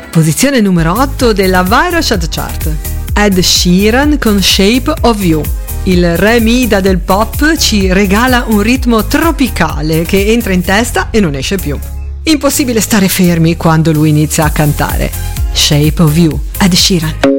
Posizione numero 8 della Viral Chart Chart. Ed Sheeran con Shape of You. Il re Mida del pop ci regala un ritmo tropicale che entra in testa e non esce più. Impossibile stare fermi quando lui inizia a cantare. Shape of You, Ed Sheeran.